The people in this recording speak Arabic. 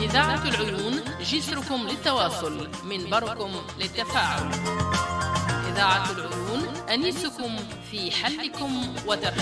إذاعة العيون، جسركم للتواصل، منبركم للتفاعل. إذاعة العيون، أنيسكم في حلكم وترحيبكم.